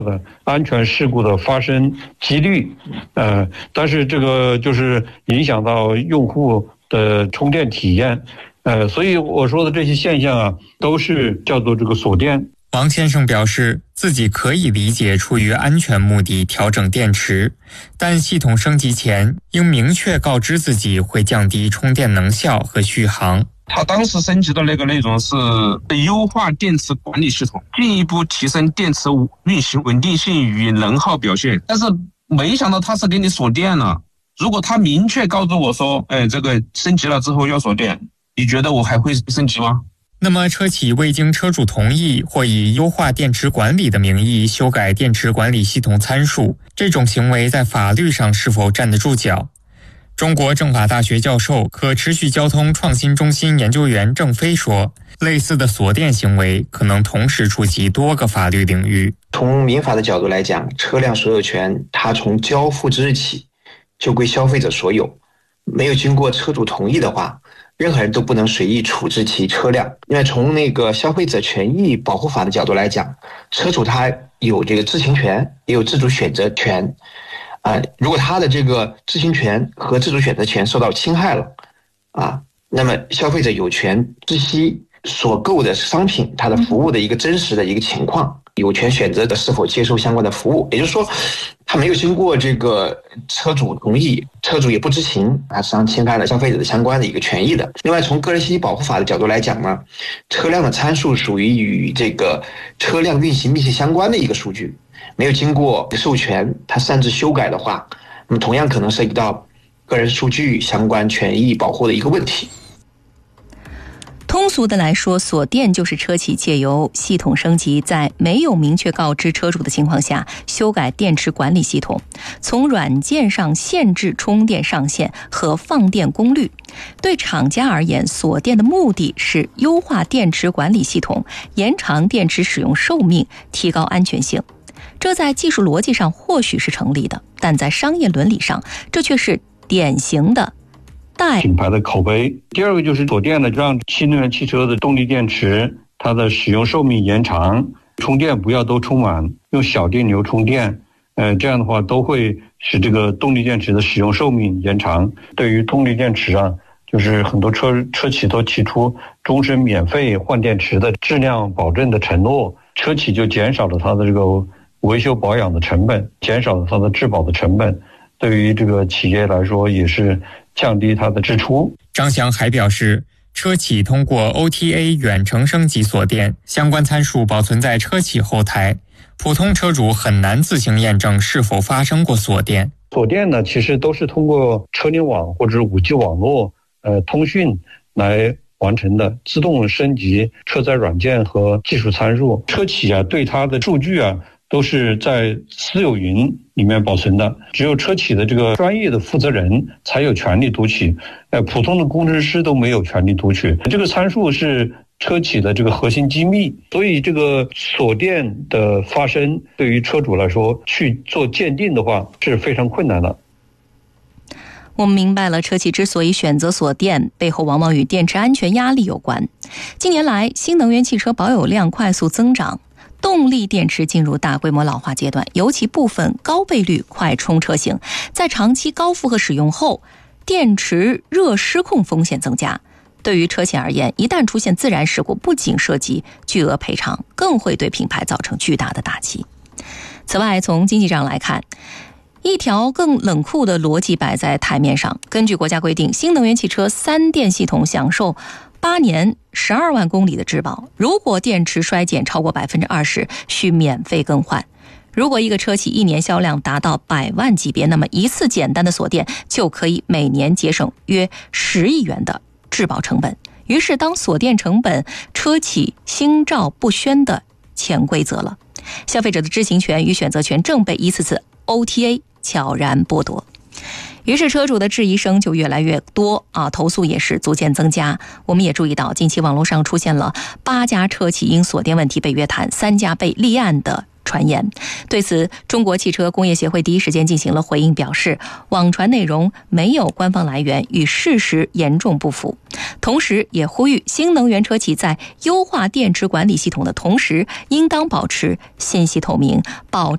安全事故的发生几率，但是这个就是影响到用户的充电体验，所以我说的这些现象啊，都是叫做这个锁电。 王先生表示，自己可以理解出于安全目的调整电池，但系统升级前应明确告知自己会降低充电能效和续航。 他当时升级的那个内容是优化电池管理系统，进一步提升电池运行稳定性与能耗表现。但是没想到他是给你锁电了。如果他明确告诉我说，这个升级了之后要锁电，你觉得我还会升级吗？ 那么车企未经车主同意或以优化电池管理的名义修改电池管理系统参数，这种行为在法律上是否站得住脚？中国政法大学教授、可持续交通创新中心研究员郑飞说，类似的锁电行为可能同时触及多个法律领域。 从民法的角度来讲，车辆所有权它从交付之日起就归消费者所有，没有经过车主同意的话，任何人都不能随意处置其车辆。因为从那个消费者权益保护法的角度来讲，车主他有这个知情权，也有自主选择权。如果他的这个知情权和自主选择权受到侵害了，那么消费者有权知悉所购的商品它的服务的一个真实的一个情况，有权选择的是否接受相关的服务。也就是说，他没有经过这个车主同意，车主也不知情，他实际上侵害了消费者的相关的一个权益的。另外，从个人信息保护法的角度来讲呢，车辆的参数属于与这个车辆运行密切相关的一个数据，没有经过授权，他擅自修改的话，那么同样可能涉及到个人数据相关权益保护的一个问题。 通俗的来说，锁电就是车企借由系统升级，在没有明确告知车主的情况下修改电池管理系统，从软件上限制充电上限和放电功率。对厂家而言，锁电的目的是优化电池管理系统，延长电池使用寿命，提高安全性。这在技术逻辑上或许是成立的，但在商业伦理上，这却是典型的品牌的口碑。第二个就是锁电的，让新能源汽车的动力电池它的使用寿命延长，充电不要都充满，用小电流充电，这样的话都会使这个动力电池的使用寿命延长。对于动力电池啊，就是很多车企都提出终身免费换电池的质量保证的承诺，车企就减少了它的这个维修保养的成本，减少了它的质保的成本，对于这个企业来说也是降低它的支出。 张翔还表示，车企通过 OTA 远程升级锁电，相关参数保存在车企后台，普通车主很难自行验证是否发生过锁电。 锁电呢，其实都是通过车联网或者 5G 网络通讯来完成的，自动升级车载软件和技术参数。车企啊，对它的数据啊，都是在私有云里面保存的，只有车企的这个专业的负责人才有权利读取，普通的工程师都没有权利读取。这个参数是车企的这个核心机密，所以这个锁电的发生对于车主来说去做鉴定的话是非常困难的。 我们明白了，车企之所以选择锁电，背后往往与电池安全压力有关。近年来，新能源汽车保有量快速增长，动力电池进入大规模老化阶段，尤其部分高倍率快充车型，在长期高负荷使用后，电池热失控风险增加。对于车企而言，一旦出现自燃事故，不仅涉及巨额赔偿，更会对品牌造成巨大的打击。此外，从经济上来看，一条更冷酷的逻辑摆在台面上。根据国家规定，新能源汽车3电系统享受8年12万公里的质保，如果电池衰减超过 20%， 需免费更换。如果一个车企1年销量达到100万级别，那么一次简单的锁电就可以每年节省约10亿元的质保成本。于是当锁电成本车企心照不宣的潜规则了，消费者的知情权与选择权正被一次次 OTA 悄然剥夺。于是车主的质疑声就越来越多投诉也是逐渐增加。我们也注意到，近期网络上出现了8家车企因锁电问题被约谈，3家被立案的传言。对此，中国汽车工业协会第一时间进行了回应，表示网传内容没有官方来源，与事实严重不符。同时也呼吁新能源车企在优化电池管理系统的同时，应当保持信息透明，保证